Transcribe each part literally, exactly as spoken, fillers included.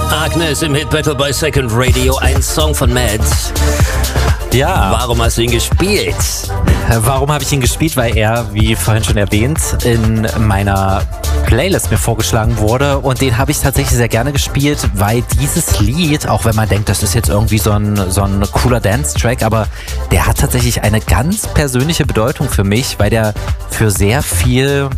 Agnes im Hit Battle bei Second Radio, ein Song von Mads. Ja. Warum hast du ihn gespielt? Warum habe ich ihn gespielt? Weil er, wie vorhin schon erwähnt, in meiner Playlist mir vorgeschlagen wurde und den habe ich tatsächlich sehr gerne gespielt, weil dieses Lied, auch wenn man denkt, das ist jetzt irgendwie so ein, so ein cooler Dance-Track, aber der hat tatsächlich eine ganz persönliche Bedeutung für mich, weil der für sehr viel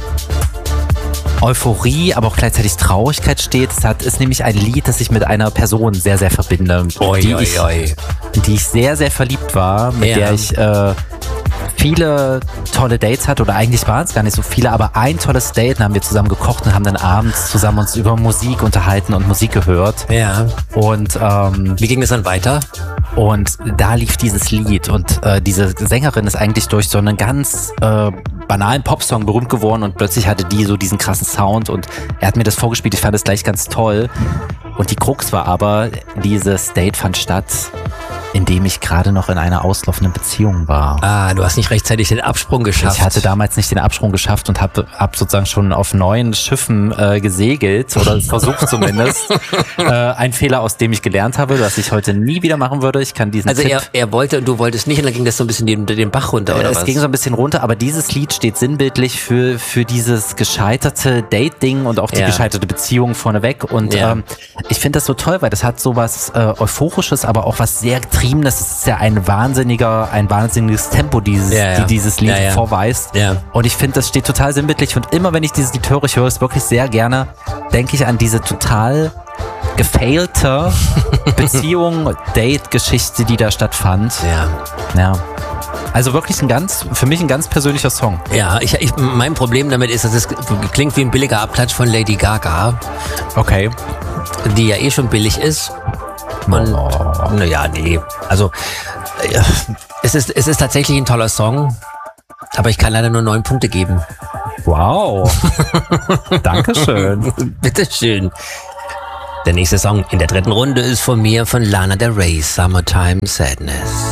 Euphorie, aber auch gleichzeitig Traurigkeit steht. Es hat, ist nämlich ein Lied, das ich mit einer Person sehr, sehr verbinde, Oi, die, oi, ich, oi. die ich sehr, sehr verliebt war, mit Ja. der ich äh, viele tolle Dates hatte, oder eigentlich waren es gar nicht so viele, aber ein tolles Date, da haben wir zusammen gekocht und haben dann abends zusammen uns über Musik unterhalten und Musik gehört. Ja. Und ähm, Wie ging es dann weiter? und da lief dieses Lied und äh, diese Sängerin ist eigentlich durch so einen ganz äh, banalen Popsong berühmt geworden und plötzlich hatte die so diesen krassen Sound und er hat mir das vorgespielt, ich fand es gleich ganz toll. Und die Krux war aber, dieses Date fand statt, indem ich gerade noch in einer auslaufenden Beziehung war. Ah, du hast nicht rechtzeitig den Absprung geschafft. Ich hatte damals nicht den Absprung geschafft und habe hab sozusagen schon auf neuen Schiffen äh, gesegelt oder versucht zumindest. äh, ein Fehler, aus dem ich gelernt habe, was ich heute nie wieder machen würde. Ich kann diesen Also Tipp, er, er wollte und du wolltest nicht und dann ging das so ein bisschen den, den Bach runter, oder es was? ging so ein bisschen runter, aber dieses Lied steht sinnbildlich für, für dieses gescheiterte Date-Ding und auch die Ja. gescheiterte Beziehung vorneweg. Und Ja. ähm, ich finde das so toll, weil das hat so was äh, Euphorisches, aber auch was sehr Getriebenes. Es ist ja ein wahnsinniger, ein wahnsinniges Tempo, dieses, Ja, ja. die dieses Lied Ja, ja. vorweist. Ja. Und ich finde, das steht total sinnbildlich. Und immer wenn ich dieses Lied höre, ich höre es wirklich sehr gerne, denke ich an diese total gefailte Beziehung, Date-Geschichte, die da stattfand. Ja. Ja. Also wirklich ein ganz, für mich ein ganz persönlicher Song. Ja, ich, ich, mein Problem damit ist, dass es klingt wie ein billiger Abklatsch von Lady Gaga, Okay. die ja eh schon billig ist. Und, Oh. naja, nee. Also, äh, es ist, es ist tatsächlich ein toller Song, aber ich kann leider nur neun Punkte geben. Wow. Dankeschön. Bitteschön. Der nächste Song in der dritten Runde ist von mir, von Lana Del Rey, Summertime Sadness.